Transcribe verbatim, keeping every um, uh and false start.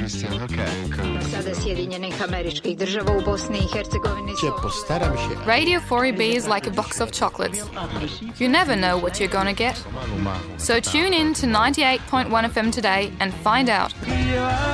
Christian, okay. Sada Sjedinjenih Američkih Država u Bosni I Hercegovini. Postaram się. Radio four E B is like a box of chocolates. You never know what you're gonna get. So tune in to ninety-eight point one F M today and find out.